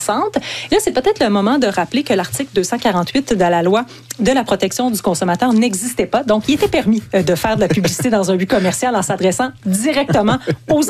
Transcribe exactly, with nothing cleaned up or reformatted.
Là, c'est peut-être le moment de rappeler que l'article deux cent quarante-huit de la loi de la protection du consommateur n'existait pas. Donc, il était permis de faire de la publicité dans un but commercial en s'adressant directement aux